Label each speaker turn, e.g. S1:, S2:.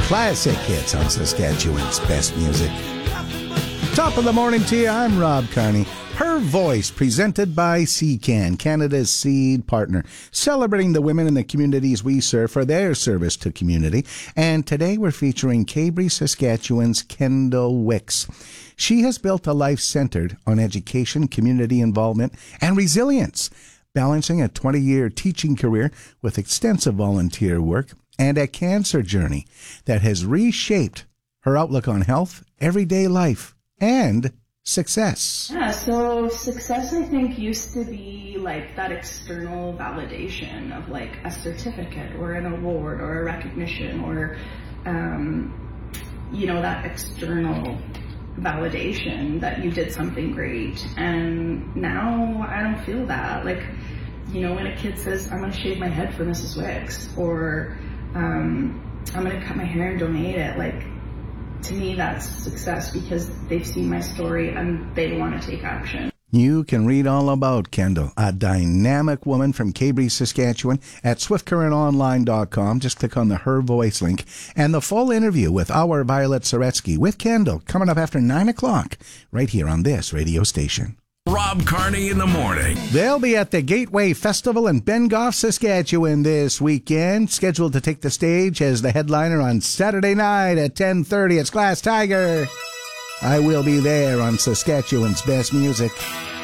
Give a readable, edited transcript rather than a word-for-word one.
S1: Classic hits on Saskatchewan's best music. Top of the morning to you, I'm Rob Carney. Her Voice, presented by CCAN, Canada's seed partner, celebrating the women in the communities we serve for their service to community. And today we're featuring Cabory, Saskatchewan's Kendall Wicks. She has built a life centered on education, community involvement, and resilience, balancing a 20-year teaching career with extensive volunteer work and a cancer journey that has reshaped her outlook on health, everyday life, and success.
S2: Yeah, so success, I think, used to be like that external validation of like a certificate or an award or a recognition or, that external validation that you did something great. And now I don't feel that. Like, when a kid says, I'm going to shave my head for Mrs. Wicks, or I'm going to cut my hair and donate it, like, to me, that's success because they've seen my story and they want to take action.
S1: You can read all about Kendall, a dynamic woman from Cabory, Saskatchewan, at swiftcurrentonline.com. Just click on the Her Voice link. And the full interview with our Violet Saretsky with Kendall coming up after 9 o'clock right here on this radio station.
S3: Rob Carney in the morning.
S1: They'll be at the Gateway Festival in Bengoff, Saskatchewan this weekend, scheduled to take the stage as the headliner on Saturday night at 10:30. It's Glass Tiger. I will be there on Saskatchewan's best music.